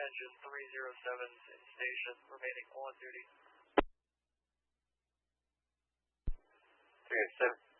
engine 307's in station, remaining on duty. 307.